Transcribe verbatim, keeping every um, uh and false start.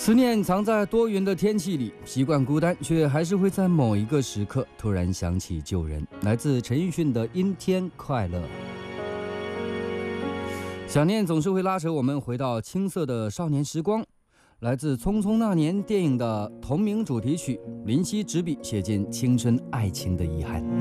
思念藏在多云的天气里，习惯孤单，却还是会在某一个时刻突然想起旧人。来自陈奕迅的《阴天快乐》。想念总是会拉扯我们回到青涩的少年时光。来自《匆匆那年》电影的同名主题曲，林夕执笔写进青春爱情的遗憾。